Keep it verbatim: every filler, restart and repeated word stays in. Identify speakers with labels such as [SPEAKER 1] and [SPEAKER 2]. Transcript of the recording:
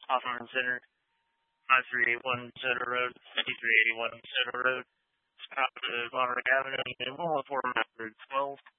[SPEAKER 1] Hawthorne Center, five three eight one Soto Road, fifty-three eighty-one Soto Road, Scott, uh, Monterey Avenue, one one four Map Road twelve.